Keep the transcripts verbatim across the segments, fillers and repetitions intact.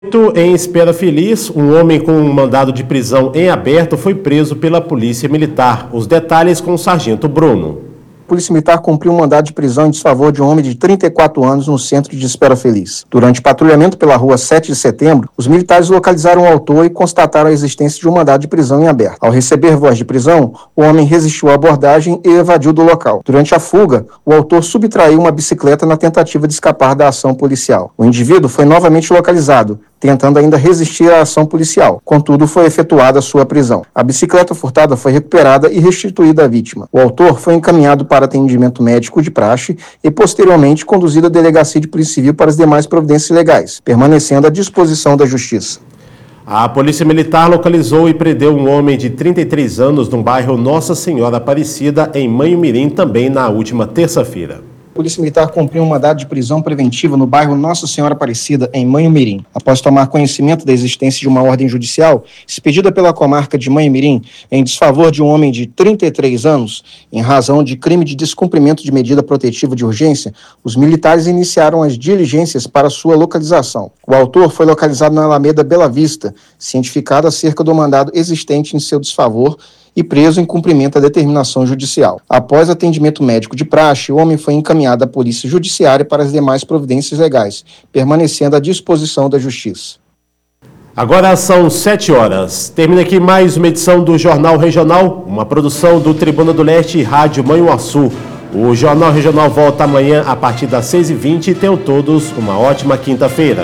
Em Espera Feliz, um homem com um mandado de prisão em aberto foi preso pela Polícia Militar. Os detalhes com o Sargento Bruno. A Polícia Militar cumpriu um mandado de prisão em desfavor de um homem de trinta e quatro anos no centro de Espera Feliz. Durante patrulhamento pela rua sete de setembro, os militares localizaram o autor e constataram a existência de um mandado de prisão em aberto. Ao receber voz de prisão, o homem resistiu à abordagem e evadiu do local. Durante a fuga, o autor subtraiu uma bicicleta na tentativa de escapar da ação policial. O indivíduo foi novamente localizado, tentando ainda resistir à ação policial. Contudo, foi efetuada a sua prisão. A bicicleta furtada foi recuperada e restituída à vítima. O autor foi encaminhado para atendimento médico de praxe e, posteriormente, conduzido à Delegacia de Polícia Civil para as demais providências legais, permanecendo à disposição da Justiça. A Polícia Militar localizou e prendeu um homem de trinta e três anos no bairro Nossa Senhora Aparecida, em Manhumirim, também na última terça-feira. A Polícia Militar cumpriu um mandado de prisão preventiva no bairro Nossa Senhora Aparecida, em Manhumirim. Após tomar conhecimento da existência de uma ordem judicial expedida pela comarca de Manhumirim em desfavor de um homem de trinta e três anos, em razão de crime de descumprimento de medida protetiva de urgência, os militares iniciaram as diligências para sua localização. O autor foi localizado na Alameda Bela Vista, cientificado acerca do mandado existente em seu desfavor e preso em cumprimento à determinação judicial. Após atendimento médico de praxe, o homem foi encaminhado à Polícia Judiciária para as demais providências legais, permanecendo à disposição da Justiça. Agora são sete horas. Termina aqui mais uma edição do Jornal Regional, uma produção do Tribuna do Leste e Rádio Manhuaçu. O Jornal Regional volta amanhã a partir das seis e vinte. Tenham todos uma ótima quinta-feira.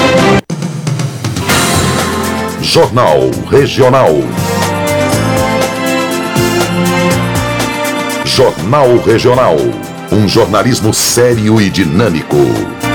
Jornal Regional. Jornal Regional, um jornalismo sério e dinâmico.